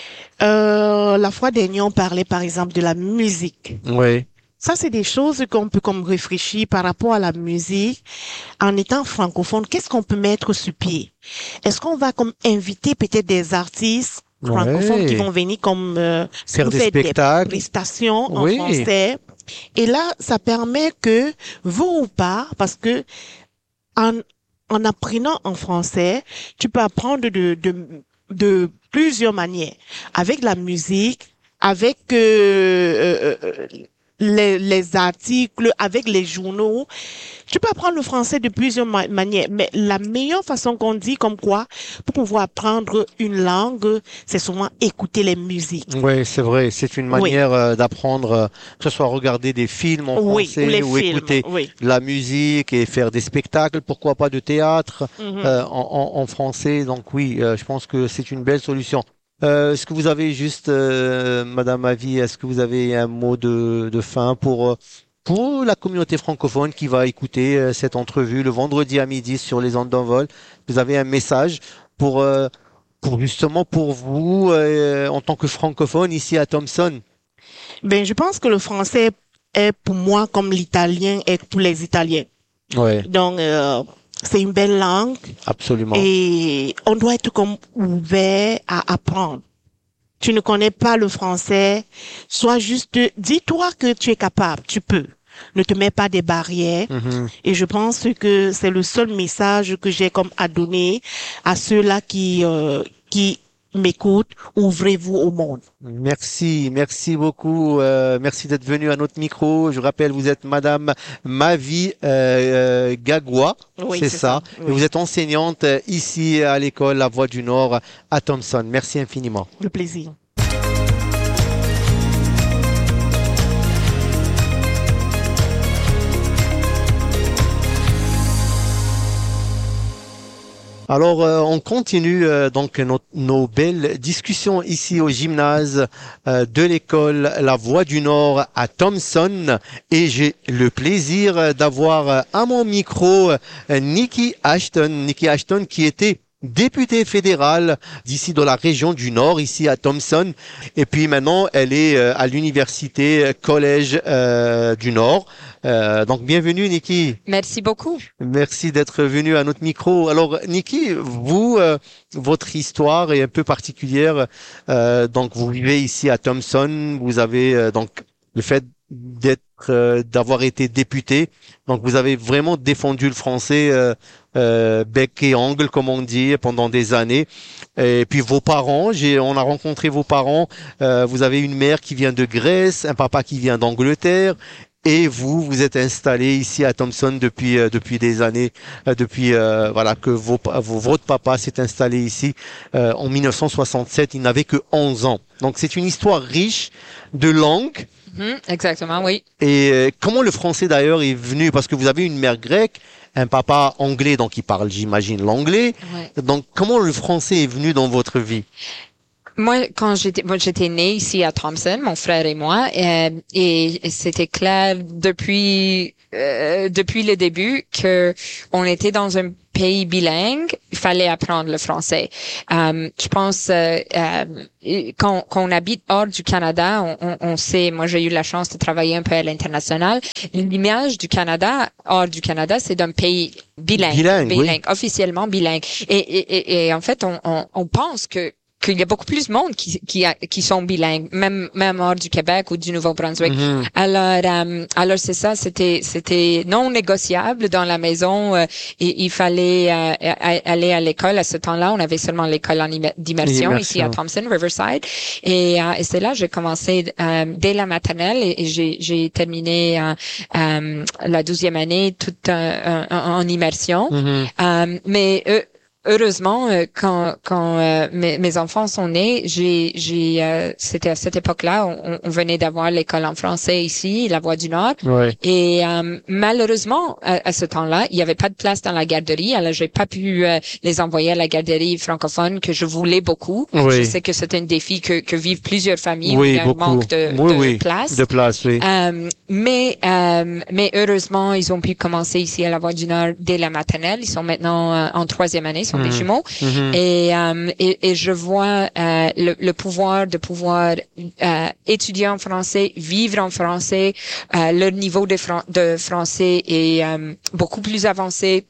Euh, la fois dernière, on parlait par exemple de la musique. Oui. Ça, c'est des choses qu'on peut comme réfléchir par rapport à la musique. En étant francophone, qu'est-ce qu'on peut mettre sur pied? Est-ce qu'on va comme inviter peut-être des artistes francophones ouais. qui vont venir comme euh, faire des spectacles, des prestations en oui. français? Et là, ça permet que vous ou pas, parce que en en apprenant en français, tu peux apprendre de de de plusieurs manières, avec la musique, avec euh, euh, les, les articles, avec les journaux. Tu peux apprendre le français de plusieurs ma- manières, mais la meilleure façon qu'on dit comme quoi, pour pouvoir apprendre une langue, c'est souvent écouter les musiques. Oui, c'est vrai, c'est une manière oui. d'apprendre, que ce soit regarder des films en oui, français ou, ou films, écouter oui. la musique et faire des spectacles, pourquoi pas de théâtre mm-hmm. euh, en, en, en français. Donc oui, euh, je pense que c'est une belle solution. Euh, est-ce que vous avez juste, euh, Madame Mavi, est-ce que vous avez un mot de, de fin pour pour la communauté francophone qui va écouter euh, cette entrevue le vendredi à midi sur les ondes d'envol? Vous avez un message pour euh, pour justement pour vous euh, en tant que francophone ici à Thompson? Ben, je pense que le français est pour moi comme l'italien est pour les Italiens. Ouais. Donc euh, c'est une belle langue. Absolument. Et on doit être comme ouvert à apprendre. Tu ne connais pas le français, sois juste, dis-toi que tu es capable, tu peux. Ne te mets pas des barrières. Mm-hmm. Et je pense que c'est le seul message que j'ai comme à donner à ceux-là qui euh, qui m'écoutent. Ouvrez-vous au monde. Merci, merci beaucoup. Euh, merci d'être venu à notre micro. Je rappelle, vous êtes Madame Mavi euh, euh, Gagua, oui, c'est, c'est ça. ça. Oui. Et vous êtes enseignante ici à l'école La Voix du Nord à Thompson. Merci infiniment. Le plaisir. Alors, euh, on continue euh, donc nos, nos belles discussions ici au gymnase euh, de l'école La Voix du Nord à Thompson, et j'ai le plaisir d'avoir à mon micro euh, Nikki Ashton, Nikki Ashton qui était députée fédérale d'ici dans la région du Nord, ici à Thompson, et puis maintenant elle est euh, à l'université Collège euh, du Nord. Euh, donc bienvenue Nikki. Merci beaucoup. Merci d'être venu à notre micro. Alors Nikki, vous, euh, votre histoire est un peu particulière. Euh, donc vous vivez ici à Thompson. Vous avez euh, donc le fait d'être, euh, d'avoir été député. Donc vous avez vraiment défendu le français euh, euh, bec et ongle, comme on dit, pendant des années. Et puis vos parents, j'ai, on a rencontré vos parents. Euh, vous avez une mère qui vient de Grèce, un papa qui vient d'Angleterre. Et vous, vous êtes installé ici à Thompson depuis euh, depuis des années, euh, depuis euh, voilà que vos, vos, votre papa s'est installé ici euh, en mille neuf cent soixante-sept. Il n'avait que onze ans. Donc c'est une histoire riche de langue. Mmh, exactement, oui. Et euh, comment le français d'ailleurs est venu? Parce que vous avez une mère grecque, un papa anglais, donc il parle, j'imagine, l'anglais. Ouais. Donc comment le français est venu dans votre vie? Moi, quand j'étais, moi, j'étais née ici à Thompson, mon frère et moi, euh, et, et c'était clair depuis euh, depuis le début que on était dans un pays bilingue, il fallait apprendre le français. Euh, je pense euh, euh, quand, quand on habite hors du Canada, on, on, on sait. Moi, j'ai eu la chance de travailler un peu à l'international. L'image du Canada hors du Canada, c'est d'un pays bilingue, bilingue, bilingue oui. officiellement bilingue. Et, et, et, et en fait, on, on, on pense que qu'il y a beaucoup plus de monde qui qui, a, qui sont bilingues, même même hors du Québec ou du Nouveau-Brunswick. Mm-hmm. Alors euh, alors c'est ça, c'était c'était non négociable dans la maison. Euh, il, il fallait euh, aller à l'école. À ce temps-là, on avait seulement l'école en d'immersion ici à Thompson, Riverside, et, euh, et c'est là que j'ai commencé euh, dès la maternelle et, et j'ai j'ai terminé euh, euh, la douzième année toute euh, en, en immersion. Mm-hmm. Euh, mais euh, Heureusement, euh, quand quand euh, mes, mes enfants sont nés, j'ai j'ai euh, c'était à cette époque-là, on, on venait d'avoir l'école en français ici, la Voie du Nord, ouais. et euh, malheureusement à, à ce temps-là, il y avait pas de place dans la garderie, alors j'ai pas pu euh, les envoyer à la garderie francophone que je voulais beaucoup. Oui. Je sais que c'est un défi que que vivent plusieurs familles, oui, où il y a beaucoup. un manque de, oui, de oui. place. De place, oui. Euh, mais euh, mais heureusement, ils ont pu commencer ici à la Voie du Nord dès la maternelle. Ils sont maintenant euh, en troisième année. Sont des jumeaux mm-hmm. et, euh, et et je vois euh, le, le pouvoir de pouvoir euh, étudier en français, vivre en français. Euh, leur niveau de, fran- de français est euh, beaucoup plus avancé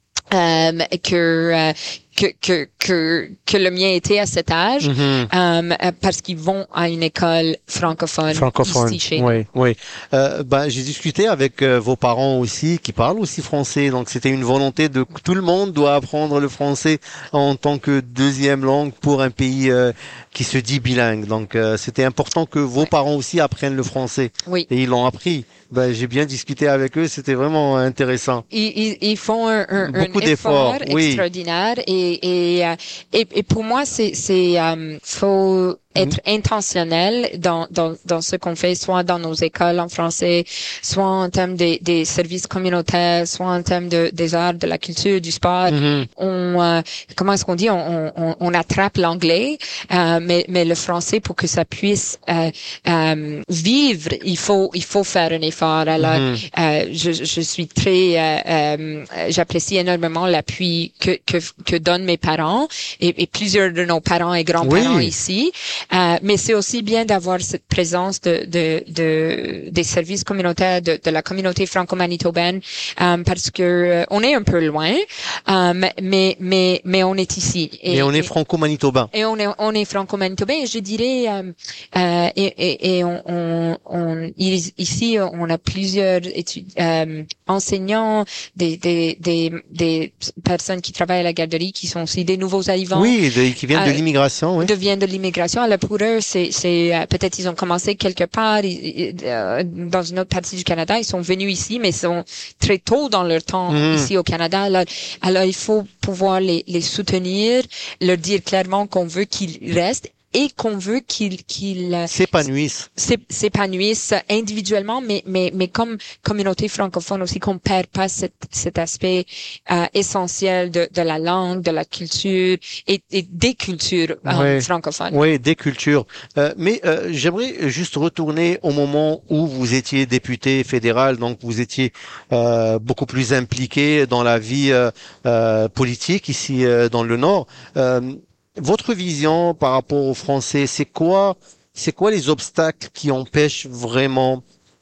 euh, que euh, que que que que le mien était à cet âge, mm-hmm. euh, parce qu'ils vont à une école francophone, francophone ici chez oui, nous. Oui, euh, bah, j'ai discuté avec euh, vos parents aussi, qui parlent aussi français, donc c'était une volonté de tout le monde doit apprendre le français en tant que deuxième langue pour un pays euh, qui se dit bilingue. Donc euh, c'était important que vos ouais. parents aussi apprennent le français. Oui. Et ils l'ont appris. Ben, j'ai bien discuté avec eux, c'était vraiment intéressant. Ils, ils, ils font un, un, Beaucoup un effort oui. extraordinaire et, et, et, et pour moi, c'est, c'est, um, faut être intentionnel dans, dans, dans ce qu'on fait, soit dans nos écoles en français, soit en termes des, des services communautaires, soit en termes de, des arts, de la culture, du sport. Mm-hmm. On, euh, comment est-ce qu'on dit, on, on, on attrape l'anglais, euh, mais, mais le français, pour que ça puisse euh, euh, vivre, il faut, il faut faire un effort. Alors, mm-hmm. euh, je, je suis très, euh, euh, j'apprécie énormément l'appui que, que, que donnent mes parents et, et plusieurs de nos parents et grands-parents oui. ici. Euh, mais c'est aussi bien d'avoir cette présence de, de, de des services communautaires de, de la communauté franco-manitobaine euh, parce que euh, on est un peu loin, euh, mais mais mais on est ici. Et, et on est franco-manitobain. Et on est on est franco-manitobain. Et je dirais euh, euh, et, et, et on, on, on ici on a plusieurs études, euh, enseignants, des, des des des personnes qui travaillent à la garderie qui sont aussi des nouveaux arrivants. Oui, de, qui viennent euh, de l'immigration. Oui. De viennent de l'immigration. Alors pour eux, c'est, c'est euh, peut-être ils ont commencé quelque part ils, euh, dans une autre partie du Canada. Ils sont venus ici, mais ils sont très tôt dans leur temps mmh. ici au Canada. Alors, alors il faut pouvoir les, les soutenir, leur dire clairement qu'on veut qu'ils restent et qu'on veut qu'ils qu'ils s'épanouissent s'épanouissent individuellement, mais mais mais comme communauté francophone aussi, qu'on perd pas cet cet aspect euh, essentiel de de la langue, de la culture et, et des cultures euh, oui. francophones. Oui, des cultures. Euh, mais euh, j'aimerais juste retourner au moment où vous étiez député fédéral, donc vous étiez euh, beaucoup plus impliqué dans la vie euh, euh, politique ici euh, dans le Nord. Euh, Votre vision par rapport aux Français, c'est quoi, c'est quoi les obstacles qui empêchent vraiment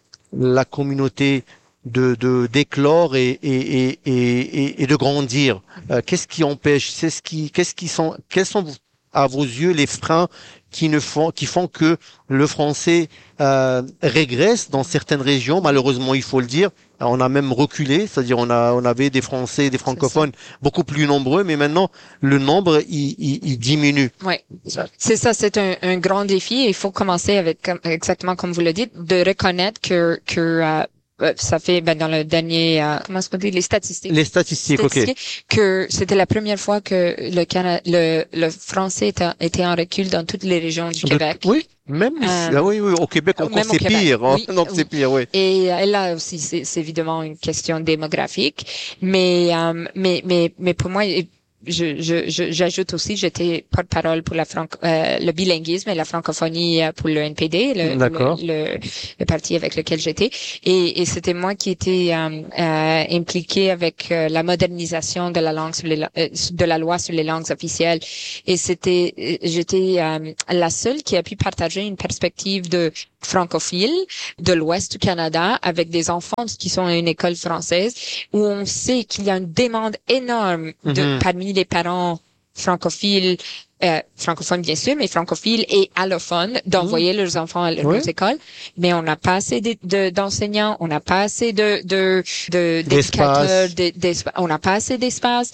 la communauté de, de d'éclore et, et, et, et, et de grandir? Euh, qu'est-ce qui empêche? C'est ce qui, qu'est-ce qui sont, quels sont à vos yeux les freins qui ne font, qui font que le français euh, régresse dans certaines régions? Malheureusement, il faut le dire. On a même reculé, c'est-à-dire on a, on avait des Français, des francophones beaucoup plus nombreux, mais maintenant le nombre il, il, il diminue. Oui, c'est ça, c'est un, un grand défi. Il faut commencer avec exactement comme vous le dites, de reconnaître que que euh, ça fait ben dans le dernier euh, comment se dit les statistiques les statistiques, statistiques ok que c'était la première fois que le Canada, le le français était, était en recul dans toutes les régions du Québec. Oui. Même euh, ah oui, oui, au Québec, encore c'est Québec, pire. Hein? Oui, Donc oui. c'est pire, oui. Et, et là aussi, c'est, c'est évidemment une question démographique, mais euh, mais mais mais pour moi, je, je, je, j'ajoute aussi, j'étais porte-parole pour la franco, euh, le bilinguisme et la francophonie pour le N P D, le, le, le, le parti avec lequel j'étais. Et, et c'était moi qui étais euh, euh, impliquée avec euh, la modernisation de la langue sur les, euh, de la loi sur les langues officielles. Et c'était, j'étais euh, la seule qui a pu partager une perspective de francophile de l'Ouest du Canada avec des enfants qui sont à une école française où on sait qu'il y a une demande énorme de, mm-hmm. parmi les parents francophiles, euh, francophones bien sûr, mais francophiles et allophones, d'envoyer mmh. leurs enfants à leurs oui. écoles. Mais on n'a pas assez de, de, d'enseignants, on n'a pas assez de, de, de d'éducateurs, d'espace. on n'a pas assez d'espace.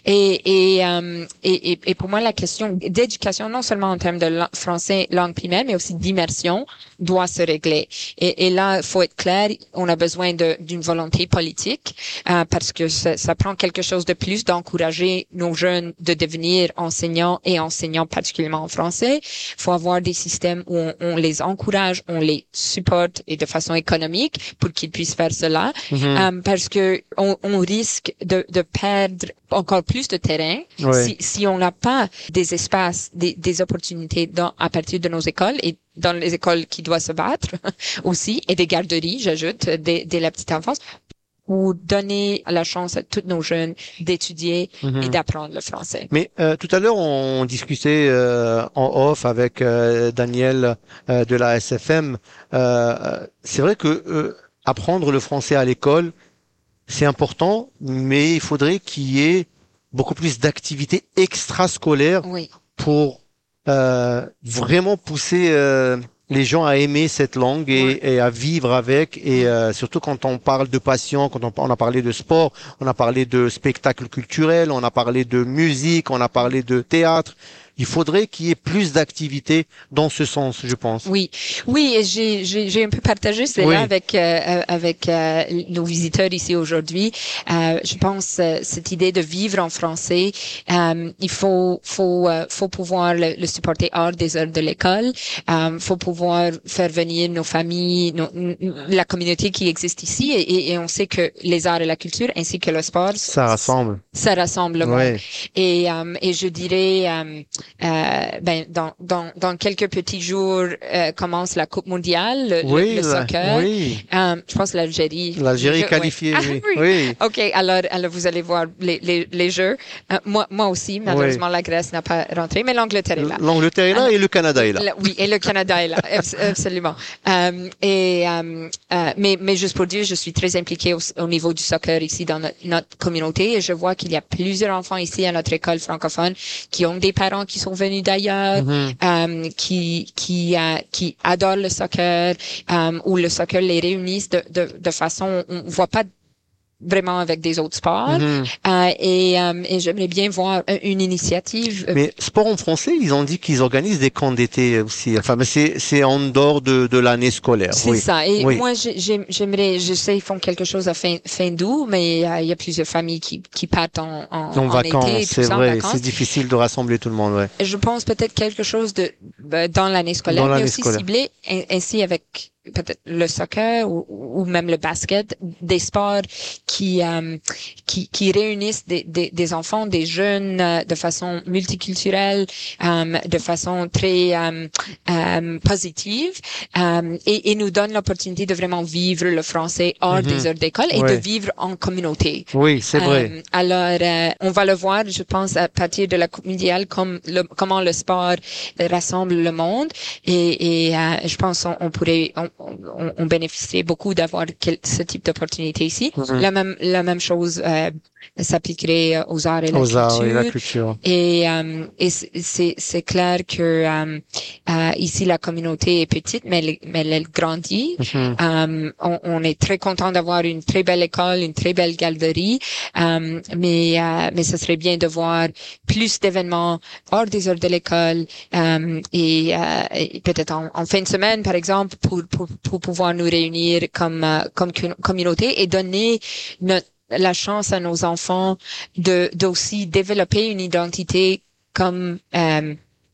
Et, et, euh, et, et, et pour moi, la question d'éducation, non seulement en termes de la, français langue primaire, mais aussi d'immersion, doit se régler. Et, et là, il faut être clair, on a besoin de, d'une volonté politique, euh, parce que ça, ça prend quelque chose de plus d'encourager nos jeunes de devenir enseignants et enseignants enseignants, particulièrement en français. Il faut avoir des systèmes où on, on les encourage, on les supporte et de façon économique pour qu'ils puissent faire cela, mm-hmm. um, parce que on, on risque de, de perdre encore plus de terrain ouais. si, si on n'a pas des espaces, des, des opportunités dans, à partir de nos écoles et dans les écoles qui doivent se battre aussi, et des garderies, j'ajoute, dès, dès la petite enfance, ou donner la chance à tous nos jeunes d'étudier mm-hmm. et d'apprendre le français. Mais euh, tout à l'heure, on discutait euh, en off avec euh, Daniel euh, de la S F M. Euh, c'est vrai que euh, apprendre le français à l'école, c'est important, mais il faudrait qu'il y ait beaucoup plus d'activités extrascolaires oui. pour euh, vraiment pousser euh, les gens à aimer cette langue et, ouais. et à vivre avec, et euh, surtout quand on parle de passion, quand on, on a parlé de sport, on a parlé de spectacle culturel, on a parlé de musique, on a parlé de théâtre. Il faudrait qu'il y ait plus d'activités dans ce sens, je pense. Oui, oui, et j'ai j'ai, j'ai un peu partagé cela oui. avec euh, avec euh, nos visiteurs ici aujourd'hui. Euh, je pense euh, cette idée de vivre en français, euh, il faut faut euh, faut pouvoir le, le supporter hors des heures de l'école. Euh, faut pouvoir faire venir nos familles, nos, la communauté qui existe ici, et, et, et on sait que les arts et la culture ainsi que le sport, ça rassemble. Ça rassemble le monde. Et euh, et je dirais euh, Euh, ben dans dans dans quelques petits jours euh, commence la Coupe mondiale, le, oui, le, le soccer. Oui. Euh, je pense l'Algérie. L'Algérie je, qualifiée. Oui. oui. Ah, oui. oui. Ok, alors alors vous allez voir les les, les jeux. Euh, moi moi aussi, malheureusement oui. la Grèce n'a pas rentré, mais l'Angleterre est là. L'Angleterre est là euh, et le Canada est là. La, oui, et le Canada est là, absolument. Euh, et euh, euh, mais mais juste pour dire, je suis très impliquée au, au niveau du soccer ici dans notre, notre communauté, et je vois qu'il y a plusieurs enfants ici à notre école francophone qui ont des parents qui sont venus d'ailleurs, mm-hmm. euh, qui qui euh, qui adorent le soccer, euh, où le soccer les réunissent de de, de façon, on voit pas vraiment avec des autres sports, mm-hmm. euh, et, euh, et j'aimerais bien voir une initiative. Mais sport en français, ils ont dit qu'ils organisent des camps d'été aussi. Enfin, mais c'est c'est en dehors de de l'année scolaire. C'est oui. ça. Et oui. moi, j'aimerais, je sais, ils font quelque chose à fin fin d'août, mais euh, il y a plusieurs familles qui qui partent en en, en, en vacances. Été, c'est vrai. C'est difficile de rassembler tout le monde. Ouais. Je pense peut-être quelque chose de dans l'année scolaire, dans l'année mais aussi scolaire. Ciblé ainsi avec peut-être le soccer ou, ou même le basket, des sports qui euh, qui, qui réunissent des, des, des enfants, des jeunes euh, de façon multiculturelle, euh, de façon très euh, euh, positive, euh, et, et nous donne l'opportunité de vraiment vivre le français hors mm-hmm. des heures d'école et ouais. de vivre en communauté. Oui, c'est vrai. Euh, alors, euh, on va le voir, je pense, à partir de la Coupe mondiale, comme le, comment le sport rassemble le monde, et, et euh, je pense on, on pourrait on, On, on bénéficierait beaucoup d'avoir quel, ce type d'opportunité ici. Mm-hmm. La même la même chose euh, s'appliquerait aux arts et la aux culture. Arts et la culture. Et, euh, et c'est c'est clair que euh, euh, ici la communauté est petite, mais elle, mais elle grandit. Mm-hmm. Euh, on, on est très content d'avoir une très belle école, une très belle galerie, euh, mais euh, mais ce serait bien de voir plus d'événements hors des heures de l'école, euh, et, euh, et peut-être en, en fin de semaine, par exemple, pour pour pour pouvoir nous réunir comme euh, comme communauté et donner notre la chance à nos enfants de d'aussi développer une identité comme euh,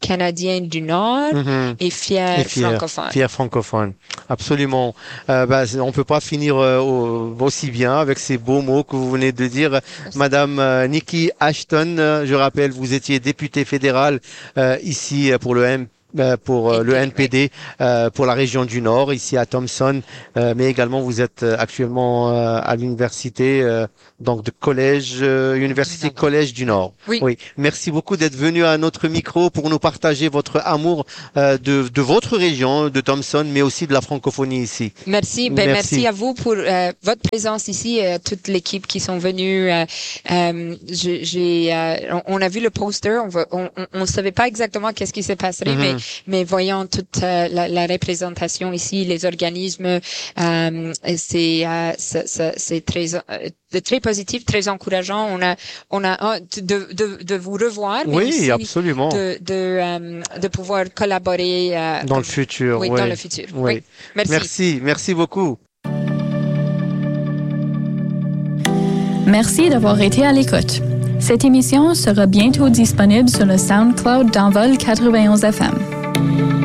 Canadien du Nord mm-hmm. et fier, et fier francophone. Fier francophone, absolument. Euh, bah, on peut pas finir euh, aussi bien avec ces beaux mots que vous venez de dire. Merci. Madame euh, Nikki Ashton, euh, je rappelle, vous étiez députée fédérale euh, ici pour le M. pour euh, le N P D euh, pour la région du Nord ici à Thompson, euh, mais également vous êtes euh, actuellement euh, à l'université euh, donc de collège euh, université collège du Nord. Oui. Oui. Merci beaucoup d'être venu à notre micro pour nous partager votre amour euh, de de votre région de Thompson, mais aussi de la francophonie ici. Merci. Ben, merci. merci à vous pour euh, votre présence ici et à toute l'équipe qui sont venus. Euh, euh, j'ai euh, on a vu le poster, on va, on, on, on savait pas exactement qu'est-ce qui s'est passé, mm-hmm. mais Mais voyant toute euh, la, la représentation ici, les organismes, euh, c'est euh, c'est très euh, très positif, très encourageant. On a on a hâte de de, de vous revoir. Mais oui, aussi absolument. De de euh, de pouvoir collaborer euh, dans le futur. Oui, oui, dans le futur. Oui. oui. Merci. Merci, merci beaucoup. Merci d'avoir été à l'écoute. Cette émission sera bientôt disponible sur le SoundCloud d'Envol quatre-vingt-onze F M.